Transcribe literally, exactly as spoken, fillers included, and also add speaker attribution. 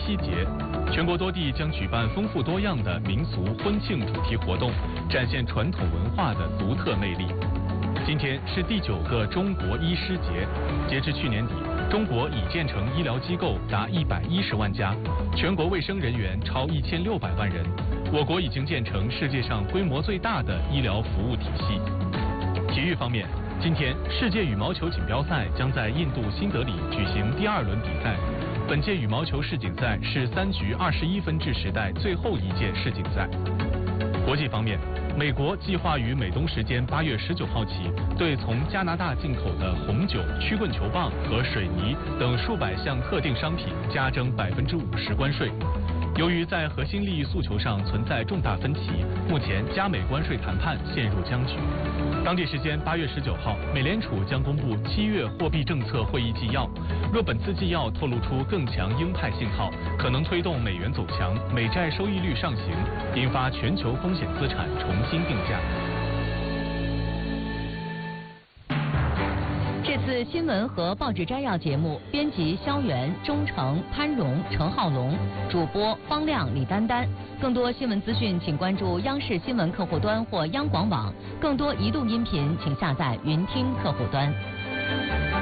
Speaker 1: 夕节，全国多地将举办丰富多样的民俗婚庆主题活动，展现传统文化的独特魅力。今天是第九个中国医师节，截至去年底，中国已建成医疗机构达一百一十万家，全国卫生人员超一千六百万人。我国已经建成世界上规模最大的医疗服务体系。体育方面，今天世界羽毛球锦标赛将在印度新德里举行第二轮比赛。本届羽毛球世锦赛是三局二十一分制时代最后一届世锦赛。国际方面，美国计划于美东时间八月十九号起，对从加拿大进口的红酒、曲棍球棒和水泥等数百项特定商品加征百分之五十关税。由于在核心利益诉求上存在重大分歧，目前加美关税谈判陷入僵局。当地时间八月十九号，美联储将公布七月货币政策会议纪要。若本次纪要透露出更强鹰派信号，可能推动美元走强，美债收益率上行，引发全球风险资产重新定价。
Speaker 2: 这次新闻和报纸摘要节目，编辑肖元、钟诚、潘荣、陈浩龙，主播方亮、李丹丹。更多新闻资讯，请关注央视新闻客户端或央广网。更多移动音频，请下载云听客户端。